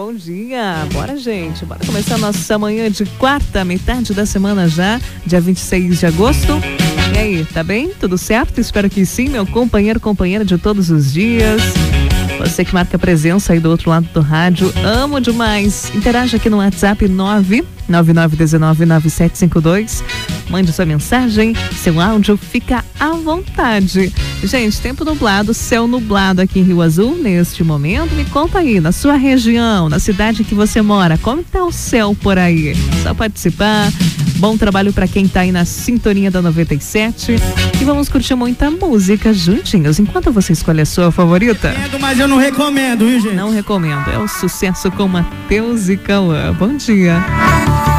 bom dia. Bora, gente. Bora começar a nossa manhã de quarta, metade da semana já, dia 26 de agosto. E aí, tá bem? Tudo certo? Espero que sim, meu companheira de todos os dias. Você que marca presença aí do outro lado do rádio, amo demais. Interaja aqui no WhatsApp 999199752. Mande sua mensagem, seu áudio, fica à vontade. Gente, tempo nublado, céu nublado aqui em Rio Azul neste momento. Me conta aí, na sua região, na cidade que você mora, como está o céu por aí? Só participar. Bom trabalho para quem tá aí na sintonia da 97. E vamos curtir muita música juntinhos, enquanto você escolhe a sua favorita. Mas eu não recomendo, viu, gente? Não recomendo, é o sucesso com Matheus e Cauã. Bom dia.